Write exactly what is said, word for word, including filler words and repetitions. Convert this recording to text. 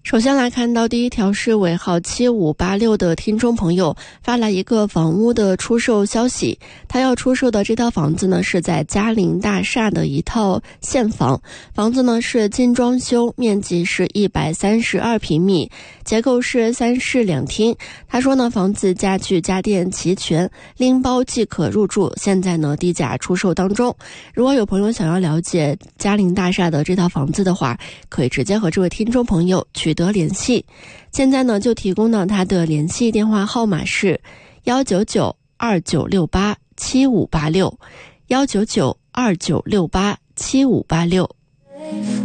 首先来看到第一条是尾号七五八六的听众朋友发来一个房屋的出售消息，他要出售的这套房子呢是在嘉陵大厦的一套现房，房子呢是精装修，面积是一百三十二平米，结构是三室两厅。他说呢房子家具家电齐全，拎包即可入住，现在呢低价出售当中。如果有朋友想要了解嘉陵大厦的这套房子的话，可以直接和这位听众朋友取得联系。现在呢就提供到他的联系电话号码是幺九九二九六八七五八六幺九九二九六八七五八六。